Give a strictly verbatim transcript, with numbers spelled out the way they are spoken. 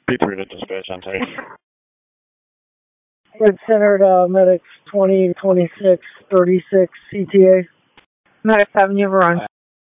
P three to dispatch on tape. Red Center uh, Medics twenty, twenty-six, thirty-six C T A. Medic seven, you have a run.